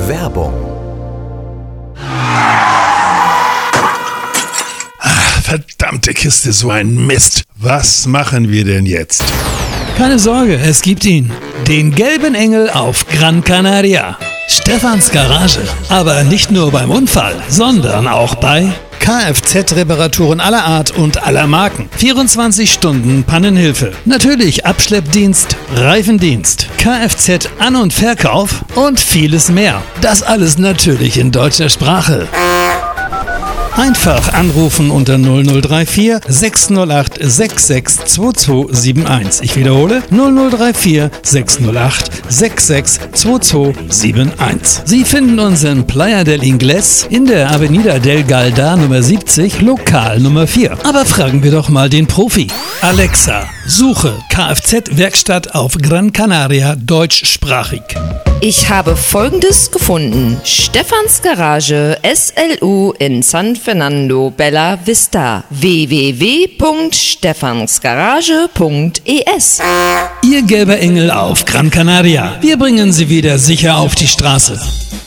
Werbung. Verdammte Kiste, so ein Mist. Was machen wir denn jetzt? Keine Sorge, es gibt ihn. Den gelben Engel auf Gran Canaria. Stefans Garage. Aber nicht nur beim Unfall, sondern auch bei Kfz-Reparaturen aller Art und aller Marken. 24 Stunden Pannenhilfe. Natürlich Abschleppdienst, Reifendienst, Kfz-An- und Verkauf und vieles mehr. Das alles natürlich in deutscher Sprache. Einfach anrufen unter 0034 608 662271. Ich wiederhole 0034 608 662271. Sie finden uns in Playa del Ingles in der Avenida del Galda Nummer 70, Lokal Nummer 4. Aber fragen wir doch mal den Profi. Alexa, suche Kfz-Werkstatt auf Gran Canaria deutschsprachig. Ich habe Folgendes gefunden. Stefans Garage SLU in San Fernando Bella Vista. www.stefansgarage.es. Ihr gelber Engel auf Gran Canaria. Wir bringen Sie wieder sicher auf die Straße.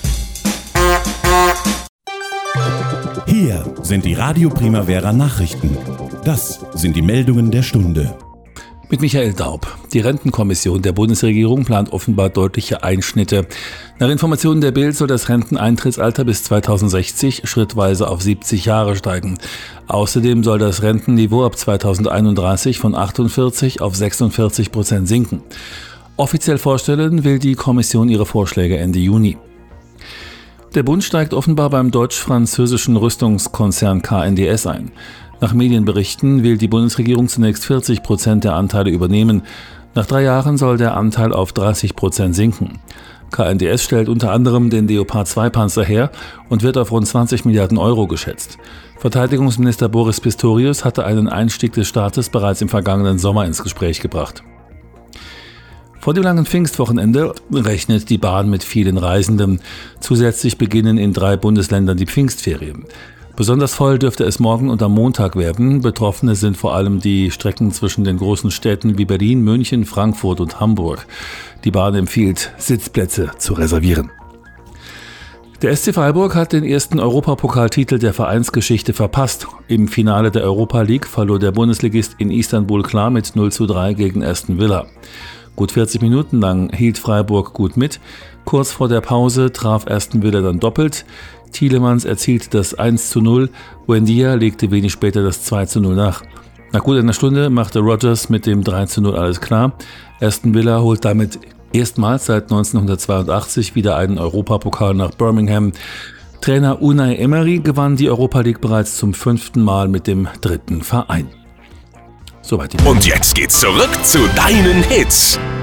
Hier sind die Radio Primavera Nachrichten. Das sind die Meldungen der Stunde. Mit Michael Daub. Die Rentenkommission der Bundesregierung plant offenbar deutliche Einschnitte. Nach Informationen der Bild soll das Renteneintrittsalter bis 2060 schrittweise auf 70 Jahre steigen. Außerdem soll das Rentenniveau ab 2031 von 48 auf 46% sinken. Offiziell vorstellen will die Kommission ihre Vorschläge Ende Juni. Der Bund steigt offenbar beim deutsch-französischen Rüstungskonzern KNDS ein. Nach Medienberichten will die Bundesregierung zunächst 40% der Anteile übernehmen. Nach 3 Jahren soll der Anteil auf 30% sinken. KNDS stellt unter anderem den Leopard 2 Panzer her und wird auf rund 20 Milliarden Euro geschätzt. Verteidigungsminister Boris Pistorius hatte einen Einstieg des Staates bereits im vergangenen Sommer ins Gespräch gebracht. Vor dem langen Pfingstwochenende rechnet die Bahn mit vielen Reisenden. Zusätzlich beginnen in 3 Bundesländern die Pfingstferien. Besonders voll dürfte es morgen und am Montag werden. Betroffene sind vor allem die Strecken zwischen den großen Städten wie Berlin, München, Frankfurt und Hamburg. Die Bahn empfiehlt, Sitzplätze zu reservieren. Der SC Freiburg hat den ersten Europapokaltitel der Vereinsgeschichte verpasst. Im Finale der Europa League verlor der Bundesligist in Istanbul klar mit 0:3 gegen Aston Villa. Gut 40 Minuten lang hielt Freiburg gut mit. Kurz vor der Pause traf Aston Villa dann doppelt. Tielemans erzielte das 1:0, Buendia legte wenig später das 2:0 nach. Nach gut einer Stunde machte Rodgers mit dem 3:0 alles klar. Aston Villa holt damit erstmals seit 1982 wieder einen Europapokal nach Birmingham. Trainer Unai Emery gewann die Europa League bereits zum 5. Mal mit dem 3. Verein. Soweit die Und jetzt geht's zurück zu deinen Hits.